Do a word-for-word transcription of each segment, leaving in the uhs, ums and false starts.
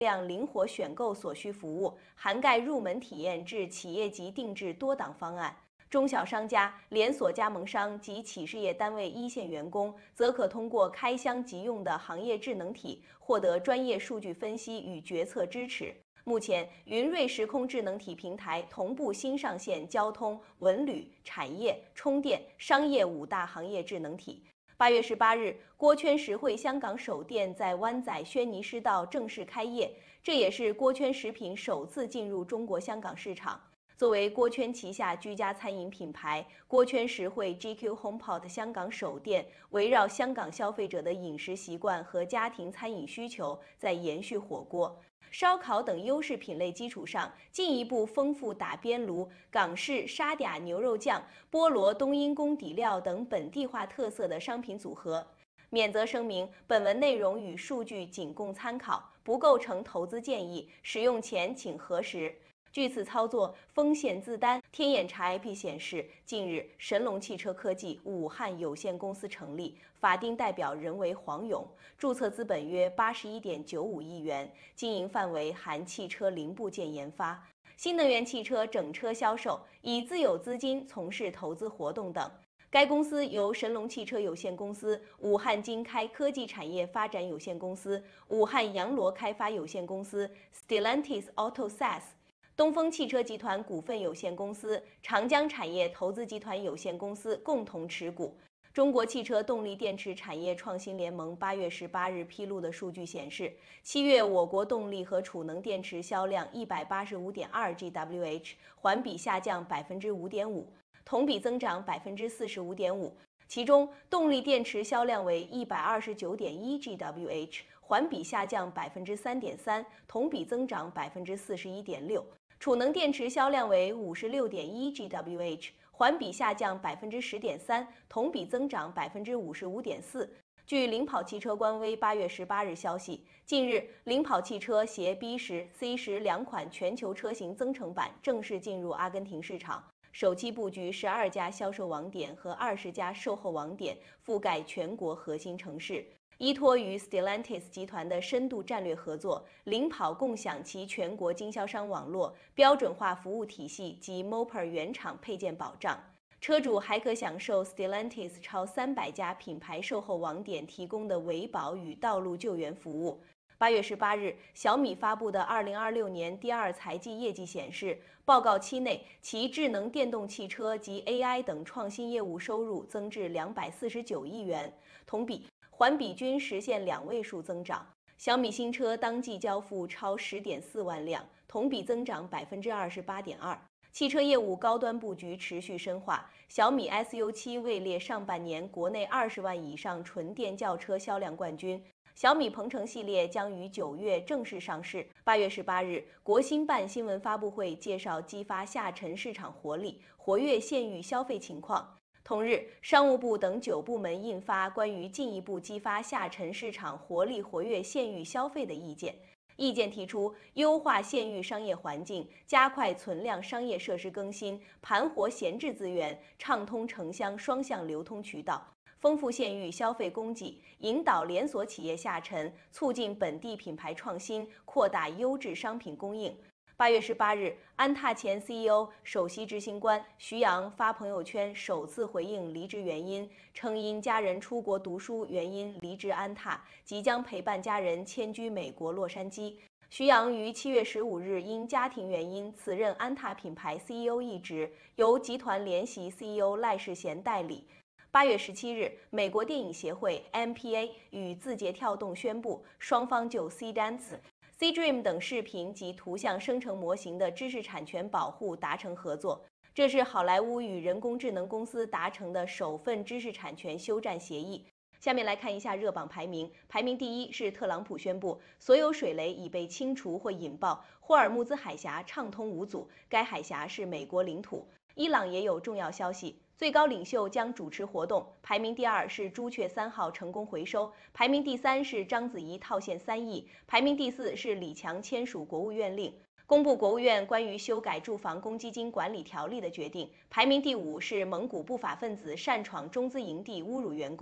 量灵活选购所需服务，涵盖入门体验至企业级定制多档方案。中小商家、连锁加盟商及企事业单位一线员工，则可通过开箱即用的行业智能体，获得专业数据分析与决策支持。目前，云瑞时空智能体平台同步新上线交通、文旅、产业、充电、商业五大行业智能体。八月十八日，锅圈实惠香港首店在湾仔轩尼诗道正式开业，这也是锅圈食品首次进入中国香港市场。作为锅圈旗下居家餐饮品牌，锅圈实惠 G Q HomePod 香港首店围绕香港消费者的饮食习惯和家庭餐饮需求，在延续火锅、烧烤等优势品类基础上，进一步丰富打边炉、港式沙嗲牛肉酱、菠萝冬阴功底料等本地化特色的商品组合。免责声明：本文内容与数据仅供参考，不构成投资建议，使用前请核实。据此操作风险自担。天眼查 I P 显示，近日神龙汽车科技武汉有限公司成立，法定代表人为黄勇，注册资本约八十一点九五亿元，经营范围含汽车零部件研发、新能源汽车整车销售，以自有资金从事投资活动等。该公司由神龙汽车有限公司、武汉金开科技产业发展有限公司、武汉洋螺开发有限公司、Stellantis Auto S A S、东风汽车集团股份有限公司、长江产业投资集团有限公司共同持股。中国汽车动力电池产业创新联盟八月十八日披露的数据显示，七月我国动力和储能电池销量一百八十五点二 G W H， 环比下降百分之五点五，同比增长百分之四十五点五。其中，动力电池销量为一百二十九点一 G W H， 环比下降百分之三点三，同比增长百分之四十一点六。储能电池销量为五十六点一 G W H， 环比下降百分之十点三，同比增长百分之五十五点四。据领跑汽车官微八月十八日消息，近日领跑汽车携 B 十、C 十两款全球车型增程版正式进入阿根廷市场，首期布局十二家销售网点和二十家售后网点，覆盖全国核心城市。依托于 Stellantis 集团的深度战略合作，领跑共享其全国经销商网络、标准化服务体系及 Moper 原厂配件保障。车主还可享受 Stellantis 超三百家品牌售后网点提供的维保与道路救援服务。八月十八日，小米发布的二零二六年第二财季业绩显示，报告期内其智能电动汽车及 A I 等创新业务收入增至两百四十九亿元，同比、环比均实现两位数增长。小米新车当季交付超十点四万辆，同比增长百分之二十八点二。汽车业务高端布局持续深化，小米 S U 七位列上半年国内二十万以上纯电轿车销量冠军。小米鹏程系列将于九月正式上市。八月十八日，国新办新闻发布会介绍激发下沉市场活力、活跃县域消费情况。同日，商务部等九部门印发关于进一步激发下沉市场活力、活跃县域消费的意见。意见提出，优化县域商业环境，加快存量商业设施更新，盘活闲置资源，畅通城乡双向流通渠道，丰富县域消费供给，引导连锁企业下沉，促进本地品牌创新，扩大优质商品供应。八月十八日，安踏前 C E O、首席执行官徐阳发朋友圈首次回应离职原因，称因家人出国读书原因离职安踏，即将陪伴家人迁居美国洛杉矶。徐阳于七月十五日因家庭原因辞任安踏品牌 C E O 一职，由集团联席 C E O 赖世贤代理。八月十七日，美国电影协会 M P A 与字节跳动宣布，双方就 C Dance、C-Dream 等视频及图像生成模型的知识产权保护达成合作。这是好莱坞与人工智能公司达成的首份知识产权休战协议。下面来看一下热榜排名，排名第一是特朗普宣布所有水雷已被清除或引爆，霍尔木兹海峡畅通无阻，该海峡是美国领土。伊朗也有重要消息，最高领袖将主持活动。排名第二是朱雀三号成功回收，排名第三是章子怡套现三亿，排名第四是李强签署国务院令，公布国务院关于修改住房公积金管理条例的决定。排名第五是蒙古不法分子擅闯中资营地侮辱员工。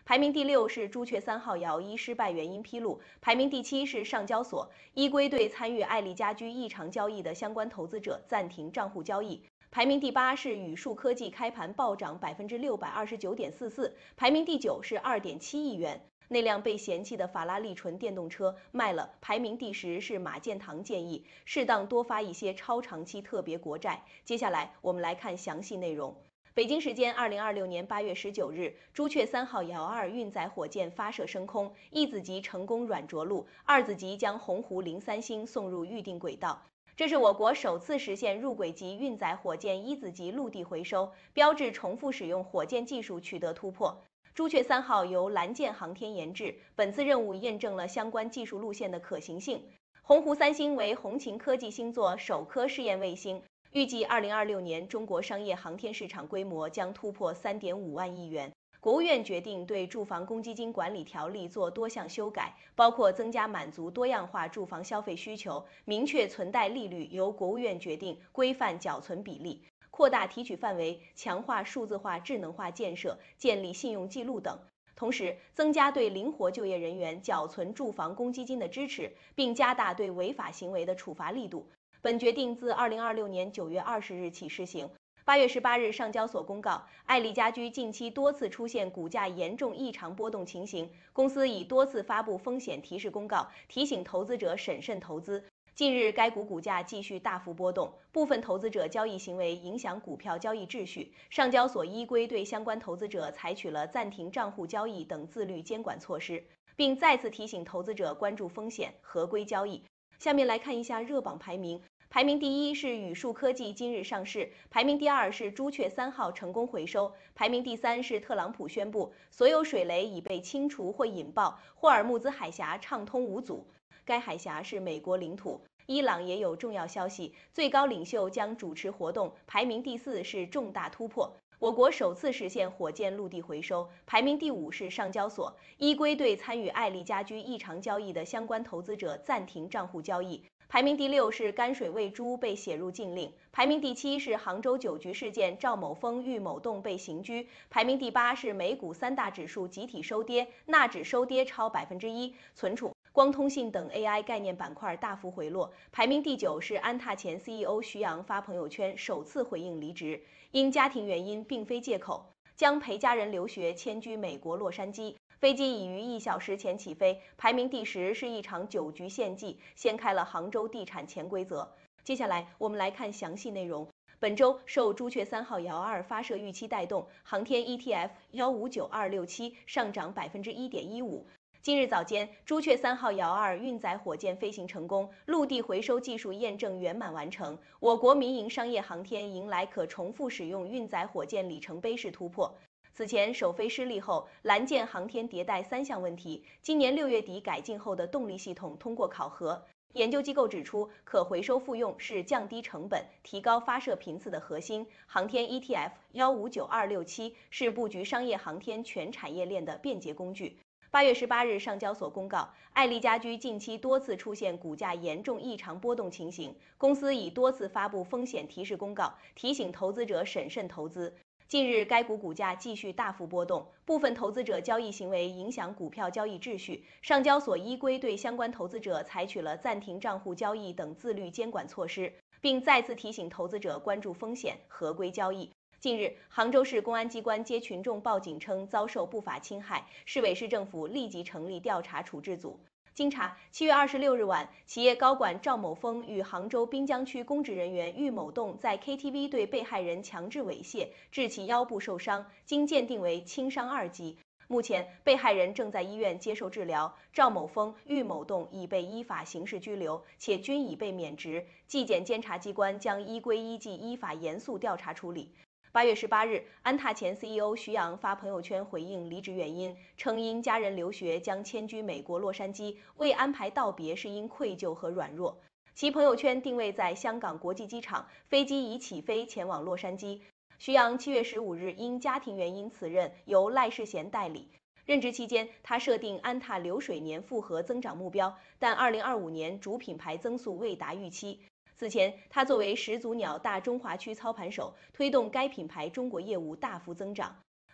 排名第六是朱雀三号摇一失败原因披露，排名第七是上交所依规对参与爱丽家居异常交易的相关投资者暂停账户交易。排名第八是宇树科技开盘暴涨百分之六百二十九点四四，排名第九是二点七亿元。那辆被嫌弃的法拉利纯电动车卖了。排名第十是马建堂建议适当多发一些超长期特别国债。接下来我们来看详细内容。北京时间二零二六年八月十九日，朱雀三号遥二运载火箭发射升空，一子级成功软着陆，二子级将鸿鹄零三星送入预定轨道。这是我国首次实现入轨级运载火箭一子级陆地回收，标志重复使用火箭技术取得突破。朱雀三号由蓝箭航天研制，本次任务验证了相关技术路线的可行性。鸿鹄三星为红擎科技星座首颗试验卫星，预计二零二六年中国商业航天市场规模将突破三点五万亿元。国务院决定对住房公积金管理条例做多项修改，包括增加满足多样化住房消费需求，明确存贷利率由国务院决定，规范缴存比例，扩大提取范围，强化数字化智能化建设，建立信用记录等。同时，增加对灵活就业人员缴存住房公积金的支持，并加大对违法行为的处罚力度。本决定自二零二六年九月二十日起施行。八月十八日，上交所公告，爱丽家居近期多次出现股价严重异常波动情形，公司已多次发布风险提示公告，提醒投资者审慎投资。近日，该股股价继续大幅波动，部分投资者交易行为影响股票交易秩序。上交所依规对相关投资者采取了暂停账户交易等自律监管措施，并再次提醒投资者关注风险，合规交易。下面来看一下热榜排名。排名第一是宇树科技今日上市，排名第二是朱雀三号成功回收，排名第三是特朗普宣布所有水雷已被清除或引爆，霍尔木兹海峡畅通无阻。该海峡是美国领土。伊朗也有重要消息，最高领袖将主持活动。排名第四是重大突破，我国首次实现火箭陆地回收。排名第五是上交所依规对参与爱丽家居异常交易的相关投资者暂停账户交易。排名第六是甘水喂猪被写入禁令，排名第七是杭州酒局事件赵某峰、郁某栋被刑拘，排名第八是美股三大指数集体收跌，纳指收跌超百分之一，存储、光通信等 A I 概念板块大幅回落。排名第九是安踏前 C E O 徐阳发朋友圈首次回应离职，因家庭原因并非借口，将陪家人留学迁居美国洛杉矶。飞机已于一小时前起飞。排名第十是一场酒局献祭，掀开了杭州地产潜规则。接下来我们来看详细内容。本周受朱雀三号遥二发射预期带动，航天 E T F 一五九二六七上涨百分之一点一五。今日早间，朱雀三号遥二运载火箭飞行成功，陆地回收技术验证圆满完成，我国民营商业航天迎来可重复使用运载火箭里程碑式突破。此前首飞失利后，蓝箭航天迭代三项问题，今年六月底改进后的动力系统通过考核。研究机构指出，可回收复用是降低成本、提高发射频次的核心。航天 E T F 一五九二六七是布局商业航天全产业链的便捷工具。八月十八日，上交所公告，爱丽家居近期多次出现股价严重异常波动情形，公司已多次发布风险提示公告，提醒投资者审慎投资。近日，该股股价继续大幅波动，部分投资者交易行为影响股票交易秩序。上交所依规对相关投资者采取了暂停账户交易等自律监管措施，并再次提醒投资者关注风险，合规交易。近日，杭州市公安机关接群众报警称遭受不法侵害，市委市政府立即成立调查处置组。经查，七月二十六日晚，企业高管赵某峰与杭州滨江区公职人员郁某栋在 K T V 对被害人强制猥亵，致其腰部受伤，经鉴定为轻伤二级。目前，被害人正在医院接受治疗，赵某峰、郁某栋已被依法刑事拘留，且均已被免职。纪检监察机关将依规依纪依法严肃调查处理。八月十八日，安踏前 C E O 徐阳发朋友圈回应离职原因，称因家人留学将迁居美国洛杉矶，未安排道别是因愧疚和软弱。其朋友圈定位在香港国际机场，飞机已起飞前往洛杉矶。徐阳七月十五日因家庭原因辞任，由赖世贤代理。任职期间，他设定安踏流水年复合增长目标，但二零二五年主品牌增速未达预期。此前，他作为始祖鸟大中华区操盘手，推动该品牌中国业务大幅增长。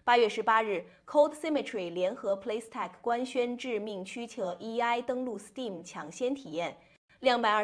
八月十八日 ，Code Symmetry 联合 PlayStack 官宣致命驱策 E I 登陆 Steam 抢先体验，两百二